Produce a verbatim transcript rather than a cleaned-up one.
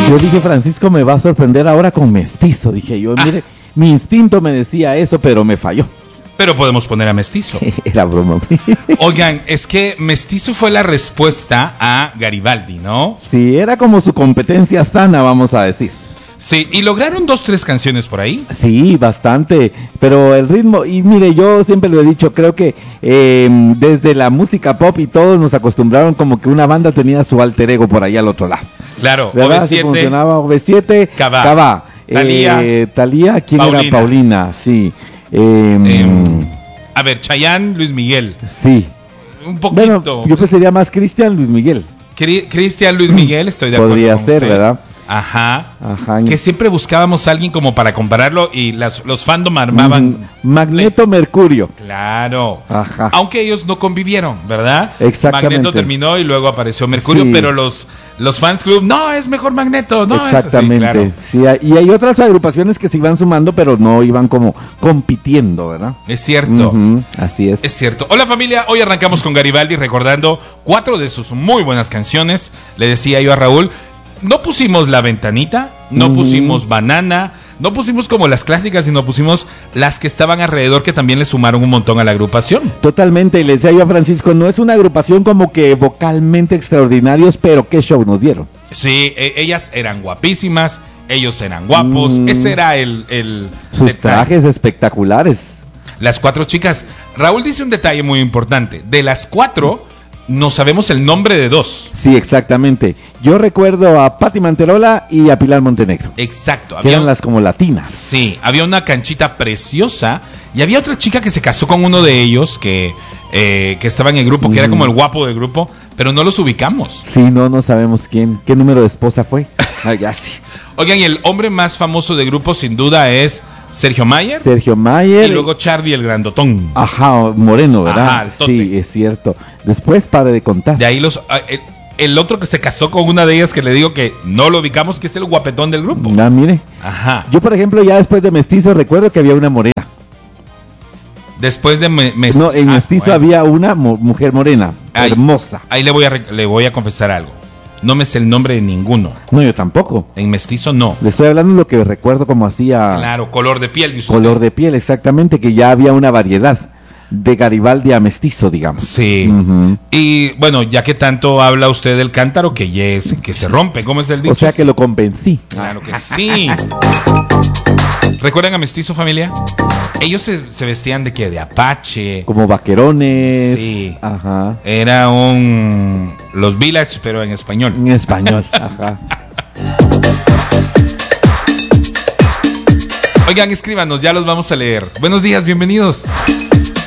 Yo dije, Francisco me va a sorprender ahora con Mestizo. Dije yo, mire, ah. mi instinto me decía eso, pero me falló. Pero podemos poner a Mestizo. Era broma. Oigan, es que Mestizo fue la respuesta a Garibaldi, ¿no? Sí, era como su competencia sana, vamos a decir. Sí, y lograron dos, tres canciones por ahí. Sí, bastante, pero el ritmo, y mire, yo siempre lo he dicho, creo que eh, desde la música pop y todos nos acostumbraron como que una banda tenía su alter ego por ahí al otro lado. Claro, ¿verdad? O V siete. Sí funcionaba O V siete, Cabá. Cabá. Talía. Eh, Talía, ¿quién Paulina. era? Paulina, sí. Eh, eh, a ver, Chayanne, Luis Miguel. Sí. Un poquito. Bueno, yo pensaría más Cristian, Luis Miguel. Cri- Cristian, Luis Miguel, estoy de acuerdo. Podría con ser, usted. ¿verdad? Ajá. Ajá. Que siempre buscábamos a alguien como para compararlo y las, los fandom armaban. Mm, Magneto Mercurio. Claro. Ajá. Aunque ellos no convivieron, ¿verdad? Exactamente. Magneto terminó y luego apareció Mercurio, Sí. pero los, los fans club, no, es mejor Magneto, no, Exactamente. es así, claro. Sí, hay- y hay otras agrupaciones que se iban sumando, pero no iban como compitiendo, ¿verdad? Es cierto. Ujú, así es. Es cierto. Hola familia, hoy arrancamos con Garibaldi recordando cuatro de sus muy buenas canciones. Le decía yo a Raúl, no pusimos La Ventanita, no Ujú. pusimos Banana, no pusimos como las clásicas, sino pusimos las que estaban alrededor que también le sumaron un montón a la agrupación. Totalmente, y le decía yo a Francisco, no es una agrupación como que vocalmente extraordinarios, pero qué show nos dieron. Sí, e- ellas eran guapísimas, ellos eran guapos, Mm. ese era el... el Sus detalle. trajes espectaculares. Las cuatro chicas. Raúl dice un detalle muy importante. De las cuatro, no sabemos el nombre de dos. Sí, exactamente. Yo recuerdo a Patti Manterola y a Pilar Montenegro, Exacto. que Había, eran las como latinas. sí, había una canchita preciosa y había otra chica que se casó con uno de ellos que, eh, que estaba en el grupo, que era Mm. como el guapo del grupo, pero no los ubicamos. Sí, no, no sabemos quién, qué número de esposa fue. Ay, ya sí. Oigan, y el hombre más famoso del grupo sin duda es Sergio Mayer Sergio Mayer. y luego Charlie el grandotón. Ajá, Moreno, ¿verdad? Ajá, el tote. Sí, es cierto. Después, pare de contar. De ahí los... ah, el, el otro que se casó con una de ellas que le digo que no lo ubicamos, que es el guapetón del grupo. Ah, mire. Ajá. Yo, por ejemplo, ya después de Mestizo, recuerdo que había una morena. Después de me, me- No, en ah, Mestizo bueno. había una mo- mujer morena, Ay. hermosa. Ahí le voy a re- le voy a confesar algo. No me sé el nombre de ninguno. No, yo tampoco. En Mestizo no. Le estoy hablando de lo que recuerdo como hacía Claro, color de piel. dice color usted. de piel, exactamente, que ya había una variedad de Garibaldi a Mestizo, digamos. Sí. Ujú. Y bueno, ya que tanto habla usted del cántaro, que ya es, que se rompe, ¿cómo es el dicho? O sea que lo convencí. Claro que sí. ¿Recuerdan a Mestizo, familia? Ellos se, se vestían de qué, de Apache. Como vaquerones. Sí. Ajá. Era un los Village, pero en español. En español. Ajá. Oigan, escríbanos, ya los vamos a leer. Buenos días, bienvenidos.